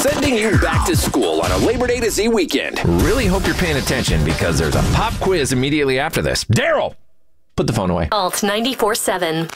Sending you back to school on a Labor Day to Z weekend. Really hope you're paying attention because there's a pop quiz immediately after this. Daryl, put the phone away. Alt 94.7.